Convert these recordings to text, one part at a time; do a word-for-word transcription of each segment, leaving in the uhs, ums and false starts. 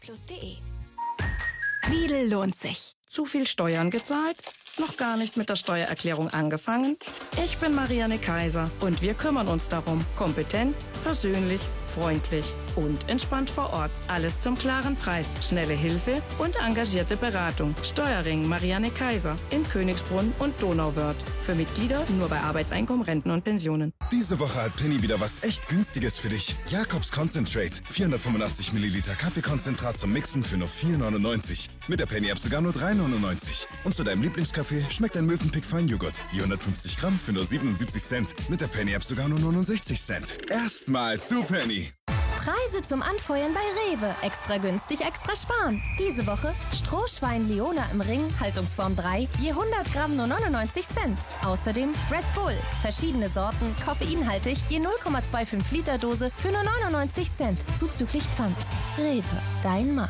plus punkt de. Lidl lohnt sich. Zu viel Steuern gezahlt? Noch gar nicht mit der Steuererklärung angefangen? Ich bin Marianne Kaiser und wir kümmern uns darum. Kompetent, persönlich, freundlich und entspannt vor Ort. Alles zum klaren Preis, schnelle Hilfe und engagierte Beratung. Steuerring Marianne Kaiser in Königsbrunn und Donauwörth. Für Mitglieder nur bei Arbeitseinkommen, Renten und Pensionen. Diese Woche hat Penny wieder was echt Günstiges für dich. Jakobs Concentrate. vierhundertfünfundachtzig Milliliter Kaffeekonzentrat zum Mixen für nur vier neunundneunzig. Mit der Penny-App sogar nur drei neunundneunzig. Und zu deinem Lieblingskaffee schmeckt ein Mövenpick Feinjoghurt. Je hundertfünfzig Gramm für nur siebenundsiebzig Cent. Mit der Penny-App sogar nur neunundsechzig Cent. Erstmal zu Penny. Preise zum Anfeuern bei Rewe. Extra günstig, extra sparen. Diese Woche Strohschwein Leona im Ring, Haltungsform drei, je hundert Gramm nur neunundneunzig Cent. Außerdem Red Bull, verschiedene Sorten, koffeinhaltig, je null Komma fünfundzwanzig Liter Dose für nur neunundneunzig Cent. Zuzüglich Pfand. Rewe, dein Markt.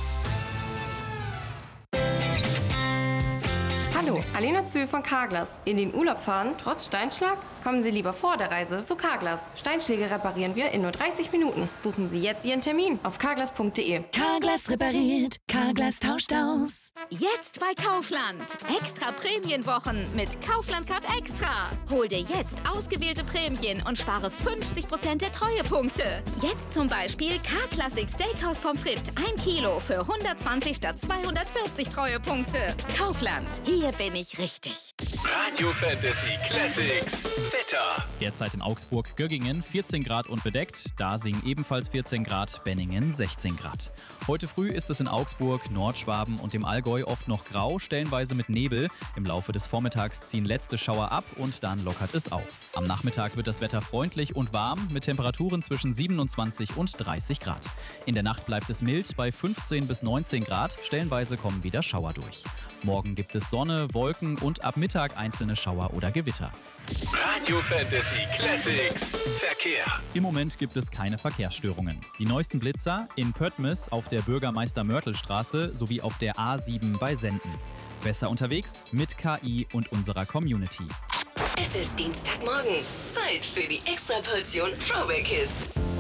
Hallo, Alena Zühl von Carglass. In den Urlaub fahren, trotz Steinschlag? Kommen Sie lieber vor der Reise zu Carglass. Steinschläge reparieren wir in nur dreißig Minuten. Buchen Sie jetzt Ihren Termin auf carglass punkt de. Carglass repariert, Carglass tauscht aus. Jetzt bei Kaufland. Extra Prämienwochen mit Kaufland Card Extra. Hol dir jetzt ausgewählte Prämien und spare fünfzig Prozent der Treuepunkte. Jetzt zum Beispiel K-Classic Steakhouse Pommes frites ein Kilo für hundertzwanzig statt zweihundertvierzig Treuepunkte. Kaufland, hier bin ich richtig. Radio Fantasy Classics Wetter. Derzeit in Augsburg, Göggingen vierzehn Grad und bedeckt, Dasing ebenfalls vierzehn Grad, Benningen sechzehn Grad. Heute früh ist es in Augsburg, Nordschwaben und dem Allgäu oft noch grau, stellenweise mit Nebel. Im Laufe des Vormittags ziehen letzte Schauer ab und dann lockert es auf. Am Nachmittag wird das Wetter freundlich und warm mit Temperaturen zwischen siebenundzwanzig und dreißig Grad. In der Nacht bleibt es mild bei fünfzehn bis neunzehn Grad, stellenweise kommen wieder Schauer durch. Morgen gibt es Sonne, Wolken und ab Mittag einzelne Schauer oder Gewitter. Radio Fantasy Classics Verkehr. Im Moment gibt es keine Verkehrsstörungen. Die neuesten Blitzer in Pöttmes auf der Bürgermeister-Mörtel-Straße sowie auf der A sieben bei Senden. Besser unterwegs mit K I und unserer Community. Es ist Dienstagmorgen. Zeit für die Extraportion Throwback Hits.